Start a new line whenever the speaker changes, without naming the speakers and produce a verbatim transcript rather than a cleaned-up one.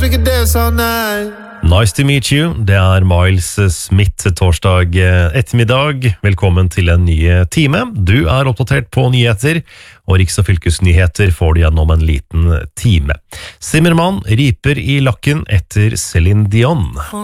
We could dance all night.
Nice to meet you. Det er Miles Smith torsdag ettermiddag. Velkommen til en ny time. Du er oppdatert på nyheter, og Riks- og fylkesnyheter får du gjennom en liten time. Zimmermann riper i lakken etter Celine Dion.